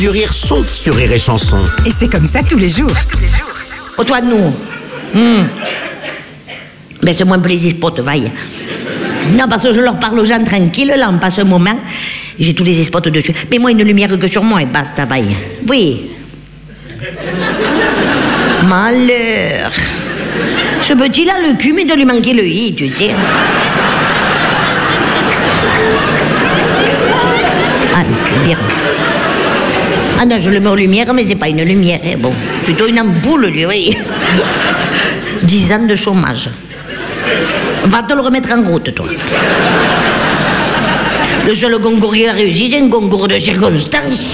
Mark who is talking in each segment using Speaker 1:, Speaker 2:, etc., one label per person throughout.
Speaker 1: Du rire sont sur Rire et Chanson.
Speaker 2: Et c'est comme ça tous les jours.
Speaker 3: Oh, toi, nous. Ben, c'est moins plaisir pour te vaille. Non, parce que je leur parle aux gens tranquilles, là, on passe un moment. J'ai tous les spots dessus. Mais moi, une lumière que sur moi, et basta, vaille. Oui. Malheur. Ce petit-là, le cul, mais de lui manquer le i, tu sais. Ah, bien. Ah non, je le mets en lumière, mais c'est pas une lumière. Hein. Bon, plutôt une ampoule, lui, oui. 10 ans de chômage. Va te le remettre en route, toi. Le seul concours qu'il a réussi, c'est un concours de circonstances.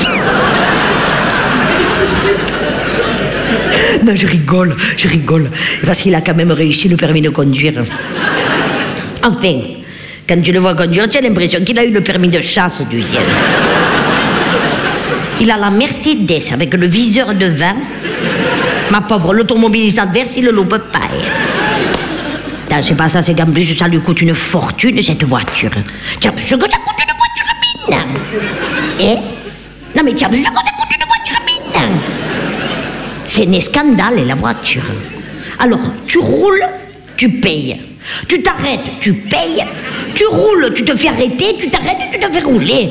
Speaker 3: Non, je rigole. Parce qu'il a quand même réussi le permis de conduire. Enfin, quand tu le vois conduire, tu as l'impression qu'il a eu le permis de chasse du ciel. Il a la Mercedes avec le viseur devant. Ma pauvre, l'automobiliste adverse, il ne le loupe pas. Non, c'est pas ça, c'est qu'en plus, ça lui coûte une fortune, cette voiture. Tu as vu ce que ça coûte une voiture maintenant? Non, mais tu as vu ce que ça coûte une voiture maintenant? C'est un scandale, la voiture. Alors, tu roules, tu payes. Tu t'arrêtes, tu payes. Tu roules, tu te fais arrêter. Tu t'arrêtes, tu te fais rouler.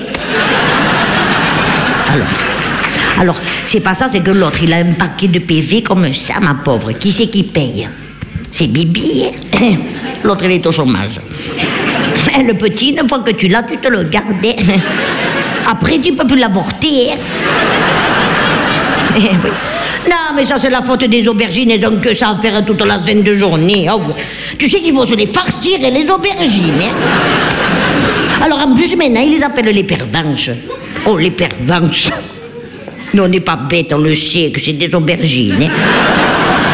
Speaker 3: Alors, c'est pas ça, c'est que l'autre, il a un paquet de PV comme ça, ma pauvre. Qui c'est qui paye? C'est Bibi. L'autre, il est au chômage. Le petit, une fois que tu l'as, tu te le gardes. Après, tu peux plus l'avorter. Oui. Non, mais ça, c'est la faute des aubergines. Elles ont que ça à faire toute la sainte journée. Oh, tu sais qu'il faut se les farcir, les aubergines. Alors, en plus, maintenant, ils les appellent les pervenches. Oh, les pervenches. Nous, on n'est pas bêtes, on le sait que c'est des aubergines.